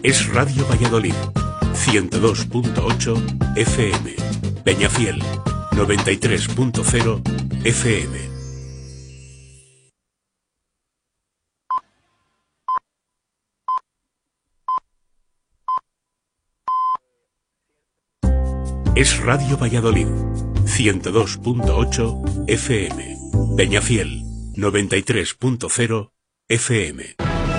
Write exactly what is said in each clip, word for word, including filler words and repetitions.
Es Radio Valladolid, ciento dos punto ocho F M. Peñafiel, noventa y tres punto cero F M. Es Radio Valladolid, ciento dos punto ocho F M. Peñafiel, noventa y tres punto cero F M.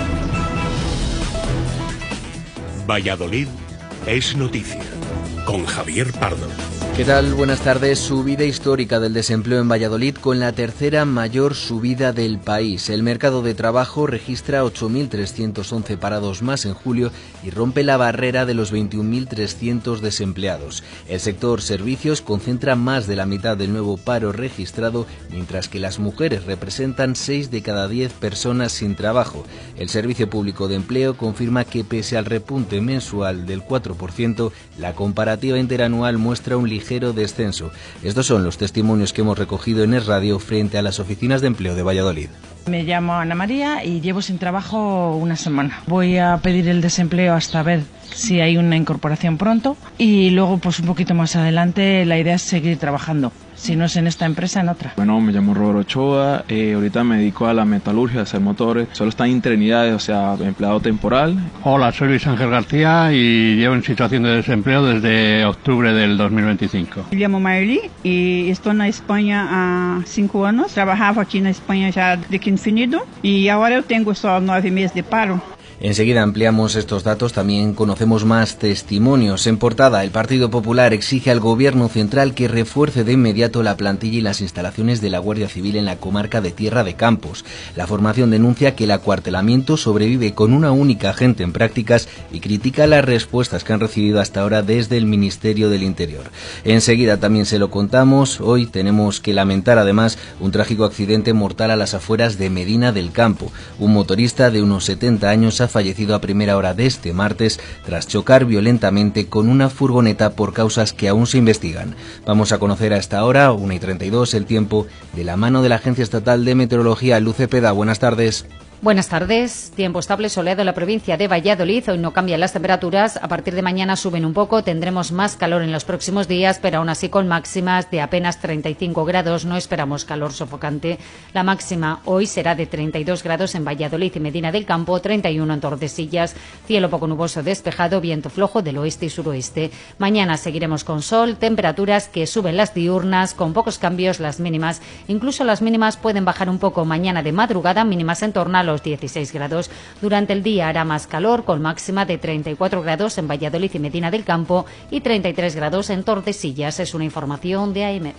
Valladolid es noticia, con Javier Pardo. ¿Qué tal? Buenas tardes. Subida histórica del desempleo en Valladolid con la tercera mayor subida del país. El mercado de trabajo registra ocho mil trescientos once parados más en julio y rompe la barrera de los veintiún mil trescientos desempleados. El sector servicios concentra más de la mitad del nuevo paro registrado, mientras que las mujeres representan seis de cada diez personas sin trabajo. El Servicio Público de Empleo confirma que pese al repunte mensual del cuatro por ciento, la comparativa interanual muestra un ligero descenso. Estos son los testimonios que hemos recogido en Es Radio frente a las oficinas de empleo de Valladolid. Me llamo Ana María y llevo sin trabajo una semana. Voy a pedir el desempleo hasta ver si hay una incorporación pronto y luego pues un poquito más adelante la idea es seguir trabajando. Si no es en esta empresa, en otra. Bueno, me llamo Robert Ochoa, eh, ahorita me dedico a la metalurgia, a hacer motores. Solo está en interinidad, o sea, empleado temporal. Hola, soy Luis Ángel García y llevo en situación de desempleo desde octubre del dos mil veinticinco. Me llamo Mayeli y estoy en España há cinco años. Trabajaba aquí en España ya de que infinido y ahora yo tengo solo nueve meses de paro. Enseguida ampliamos estos datos, también conocemos más testimonios. En portada, el Partido Popular exige al Gobierno central que refuerce de inmediato la plantilla y las instalaciones de la Guardia Civil en la comarca de Tierra de Campos. La formación denuncia que el acuartelamiento sobrevive con una única agente en prácticas y critica las respuestas que han recibido hasta ahora desde el Ministerio del Interior. Enseguida también se lo contamos. Hoy tenemos que lamentar además un trágico accidente mortal a las afueras de Medina del Campo. Un motorista de unos setenta años ha fallecido a primera hora de este martes tras chocar violentamente con una furgoneta por causas que aún se investigan. Vamos a conocer a esta hora, una y treinta y dos, el tiempo de la mano de la Agencia Estatal de Meteorología. Luz Cepeda, buenas tardes. Buenas tardes. Tiempo estable soleado en la provincia de Valladolid. Hoy no cambian las temperaturas. A partir de mañana suben un poco. Tendremos más calor en los próximos días, pero aún así con máximas de apenas treinta y cinco grados. No esperamos calor sofocante. La máxima hoy será de treinta y dos grados en Valladolid y Medina del Campo, treinta y uno en Tordesillas. Cielo poco nuboso despejado, viento flojo del oeste y suroeste. Mañana seguiremos con sol, temperaturas que suben las diurnas, con pocos cambios las mínimas. Incluso las mínimas pueden bajar un poco mañana de madrugada, mínimas en torno a los dieciséis grados. Durante el día hará más calor, con máxima de treinta y cuatro grados en Valladolid y Medina del Campo y treinta y tres grados en Tordesillas. Es una información de AEMET.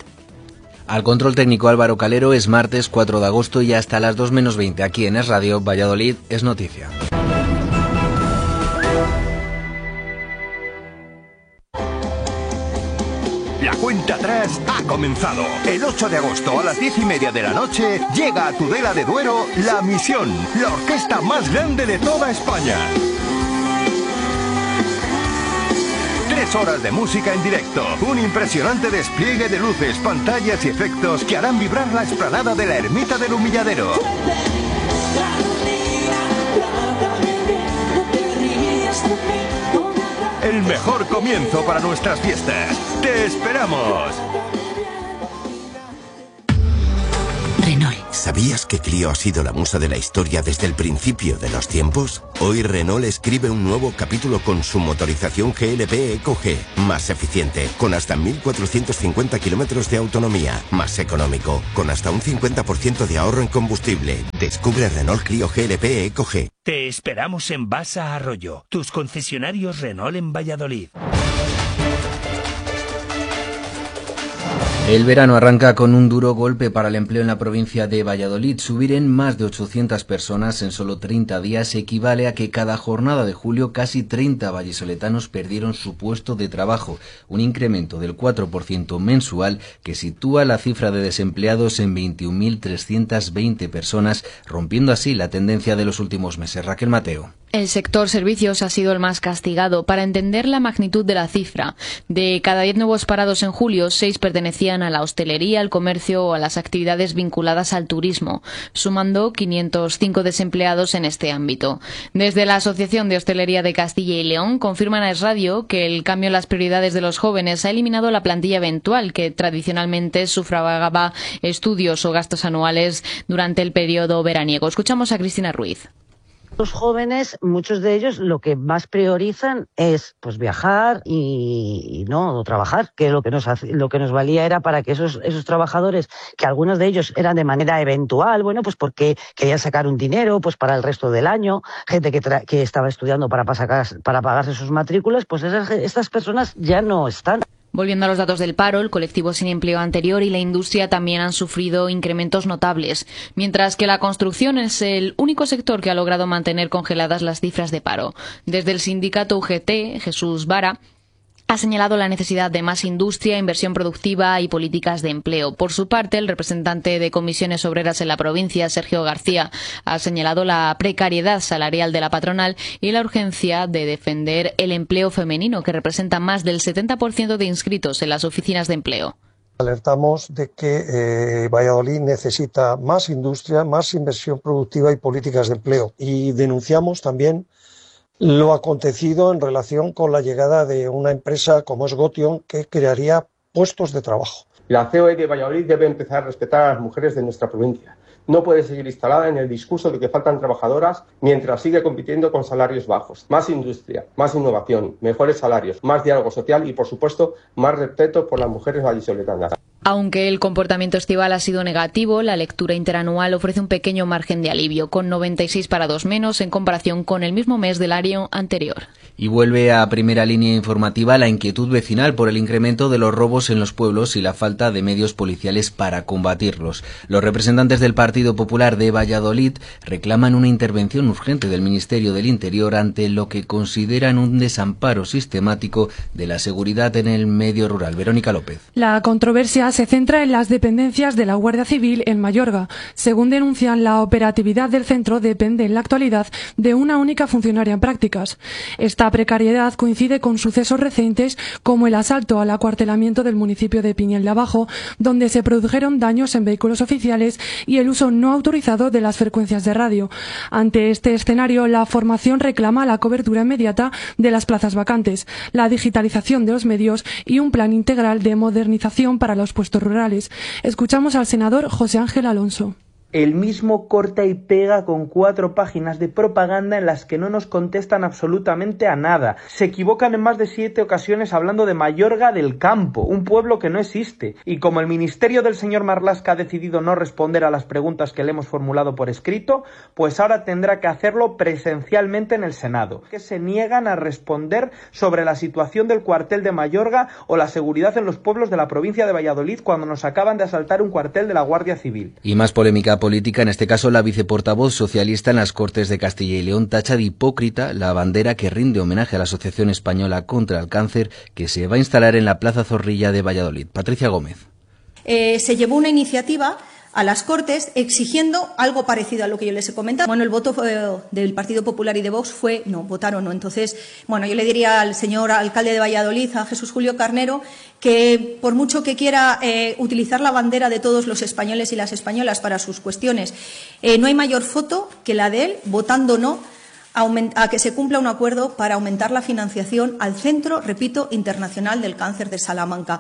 Al control técnico Álvaro Calero. Es martes cuatro de agosto y hasta las dos menos veinte aquí en Es Radio Valladolid es noticia. La cuenta atrás ha comenzado. El ocho de agosto a las diez y media de la noche llega a Tudela de Duero La Misión, la orquesta más grande de toda España. Tres horas de música en directo, un impresionante despliegue de luces, pantallas y efectos que harán vibrar la explanada de la Ermita del Humilladero. El mejor comienzo para nuestras fiestas. ¡Te esperamos! Renault. ¿Sabías que Clio ha sido la musa de la historia desde el principio de los tiempos? Hoy Renault escribe un nuevo capítulo con su motorización G L P Eco G, más eficiente, con hasta mil cuatrocientos cincuenta kilómetros de autonomía, más económico, con hasta un cincuenta por ciento de ahorro en combustible. Descubre Renault Clio G L P Eco G. Te esperamos en Basa Arroyo, tus concesionarios Renault en Valladolid. El verano arranca con un duro golpe para el empleo en la provincia de Valladolid. Subir en más de ochocientas personas en solo treinta días equivale a que cada jornada de julio casi treinta vallisoletanos perdieron su puesto de trabajo, un incremento del cuatro por ciento mensual que sitúa la cifra de desempleados en veintiún mil trescientas veinte personas, rompiendo así la tendencia de los últimos meses. Raquel Mateo. El sector servicios ha sido el más castigado. Para entender la magnitud de la cifra, de cada diez nuevos parados en julio, seis pertenecían a la hostelería, al comercio o a las actividades vinculadas al turismo, sumando quinientos cinco desempleados en este ámbito. Desde la Asociación de Hostelería de Castilla y León confirman a Es Radio que el cambio en las prioridades de los jóvenes ha eliminado la plantilla eventual que tradicionalmente sufragaba estudios o gastos anuales durante el periodo veraniego. Escuchamos a Cristina Ruiz. Los jóvenes, muchos de ellos, lo que más priorizan es pues viajar y, y no trabajar, que lo que nos hace, lo que nos valía era para que esos esos trabajadores, que algunos de ellos eran de manera eventual, bueno, pues porque querían sacar un dinero pues para el resto del año, gente que tra- que estaba estudiando para pasar, para pagarse sus matrículas, pues esas, estas personas ya no están. Volviendo a los datos del paro, el colectivo sin empleo anterior y la industria también han sufrido incrementos notables, mientras que la construcción es el único sector que ha logrado mantener congeladas las cifras de paro. Desde el sindicato U G T, Jesús Vara ha señalado la necesidad de más industria, inversión productiva y políticas de empleo. Por su parte, el representante de Comisiones Obreras en la provincia, Sergio García, ha señalado la precariedad salarial de la patronal y la urgencia de defender el empleo femenino, que representa más del setenta por ciento de inscritos en las oficinas de empleo. Alertamos de que eh, Valladolid necesita más industria, más inversión productiva y políticas de empleo. Y denunciamos también lo acontecido en relación con la llegada de una empresa como es Gotion, que crearía puestos de trabajo. La C O E de Valladolid debe empezar a respetar a las mujeres de nuestra provincia. No puede seguir instalada en el discurso de que faltan trabajadoras mientras sigue compitiendo con salarios bajos. Más industria, más innovación, mejores salarios, más diálogo social y, por supuesto, más respeto por las mujeres vallisoletanas. Aunque el comportamiento estival ha sido negativo, la lectura interanual ofrece un pequeño margen de alivio, con noventa y seis parados menos en comparación con el mismo mes del año anterior. Y vuelve a primera línea informativa la inquietud vecinal por el incremento de los robos en los pueblos y la falta de medios policiales para combatirlos. Los representantes del Partido Popular de Valladolid reclaman una intervención urgente del Ministerio del Interior ante lo que consideran un desamparo sistemático de la seguridad en el medio rural. Verónica López. La controversia se centra en las dependencias de la Guardia Civil en Mayorga. Según denuncian, la operatividad del centro depende en la actualidad de una única funcionaria en prácticas. Esta precariedad coincide con sucesos recientes como el asalto al acuartelamiento del municipio de Piñel de Abajo, donde se produjeron daños en vehículos oficiales y el uso no autorizado de las frecuencias de radio. Ante este escenario, la formación reclama la cobertura inmediata de las plazas vacantes, la digitalización de los medios y un plan integral de modernización para los puestos rurales. Escuchamos al senador José Ángel Alonso. El mismo corta y pega con cuatro páginas de propaganda en las que no nos contestan absolutamente a nada. Se equivocan en más de siete ocasiones hablando de Mayorga del Campo, un pueblo que no existe. Y como el ministerio del señor Marlaska ha decidido no responder a las preguntas que le hemos formulado por escrito, pues ahora tendrá que hacerlo presencialmente en el Senado. Que se niegan a responder sobre la situación del cuartel de Mayorga o la seguridad en los pueblos de la provincia de Valladolid cuando nos acaban de asaltar un cuartel de la Guardia Civil. Y más polémica política, en este caso la viceportavoz socialista en las Cortes de Castilla y León tacha de hipócrita la bandera que rinde homenaje a la Asociación Española contra el Cáncer, que se va a instalar en la Plaza Zorrilla de Valladolid. Patricia Gómez. Eh, se llevó una iniciativa a las Cortes exigiendo algo parecido a lo que yo les he comentado. Bueno, el voto fue del Partido Popular y de Vox fue no, votaron no. Entonces, bueno, yo le diría al señor alcalde de Valladolid, a Jesús Julio Carnero, que por mucho que quiera eh, utilizar la bandera de todos los españoles y las españolas para sus cuestiones, eh, no hay mayor foto que la de él votando no a, a que se cumpla un acuerdo para aumentar la financiación al Centro, repito, Internacional del Cáncer de Salamanca.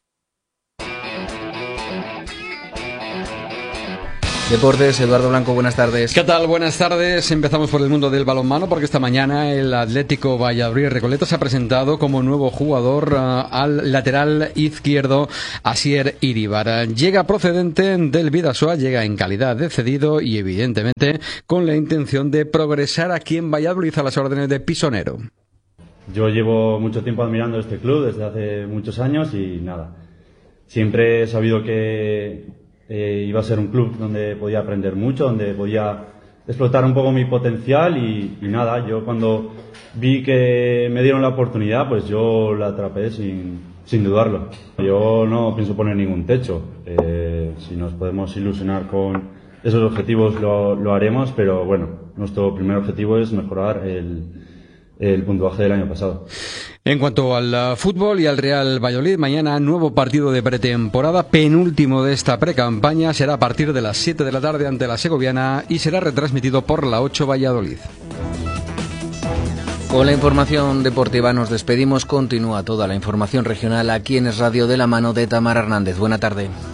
Deportes, Eduardo Blanco, buenas tardes. ¿Qué tal? Buenas tardes. Empezamos por el mundo del balonmano porque esta mañana el Atlético Valladolid Recoleta se ha presentado como nuevo jugador uh, al lateral izquierdo Asier Iribar. Llega procedente del Bidasoa, llega en calidad de cedido y evidentemente con la intención de progresar aquí en Valladolid a las órdenes de Pisonero. Yo llevo mucho tiempo admirando este club desde hace muchos años y nada, siempre he sabido que Eh, iba a ser un club donde podía aprender mucho, donde podía explotar un poco mi potencial y, y nada, yo cuando vi que me dieron la oportunidad, pues yo la atrapé sin, sin dudarlo. Yo no pienso poner ningún techo, eh, si nos podemos ilusionar con, esos objetivos lo, lo haremos, pero bueno, nuestro primer objetivo es mejorar el, el puntuaje del año pasado. En cuanto al uh, fútbol y al Real Valladolid, mañana nuevo partido de pretemporada, penúltimo de esta precampaña, será a partir de las siete de la tarde ante la Segoviana y será retransmitido por la ocho Valladolid. Con la información deportiva nos despedimos. Continúa toda la información regional aquí en Es Radio de la mano de Tamara Hernández. Buena tarde.